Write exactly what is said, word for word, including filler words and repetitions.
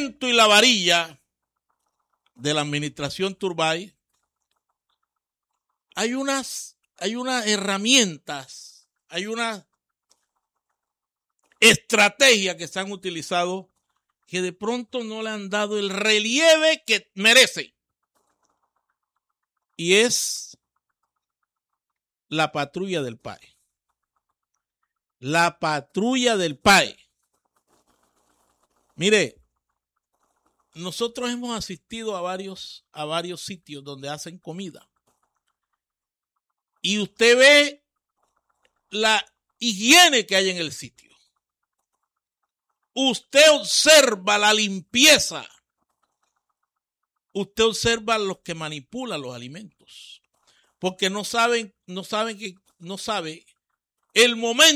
instrumento y la varilla de la administración Turbay, hay unas, hay unas herramientas, hay una estrategia que se han utilizado que de pronto no le han dado el relieve que merece. Y es la patrulla del P A E. La patrulla del P A E. Mire, nosotros hemos asistido a varios, a varios sitios donde hacen comida. Y usted ve la higiene que hay en el sitio. Usted observa la limpieza. Usted observa a los que manipulan los alimentos. Porque no saben, no saben que, no sabe el momento